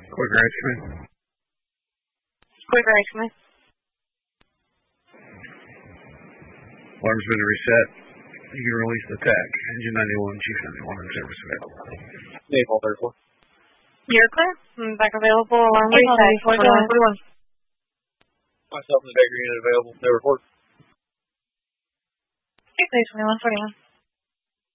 Quick Ranch Command. Quick Ranch Command. Alarm's been reset. You can release the attack. Engine 91, Chief 91 in service available. Naval 34. You're clear. Back available. Alarm reset. 41. Myself and the Baker unit available. No report. Okay, 2141.